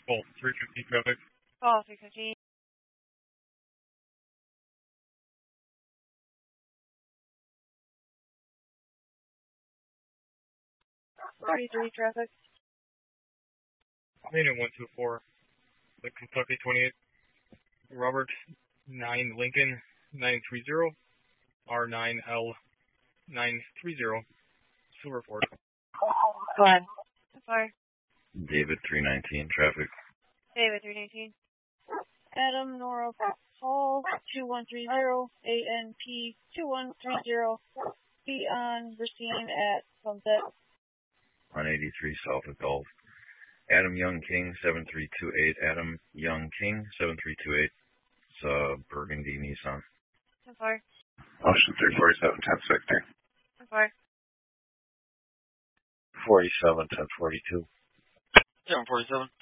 Both 350 traffic. Call 350. 33 traffic. Unit 124, the Kentucky 28, Robert 9 Lincoln 930, R9L 930, Silverford. Go ahead. Fire. David 319 traffic. David 319. Adam Nora Hall 2130, ANP 2130, be on Racine at Sunset. 183 south of Gulf. Adam Young King 7328. Adam Young King 7328. It's Burgundy Nissan. Fire. Ocean 347, 10 sector. Fire. 47, 1042. 747.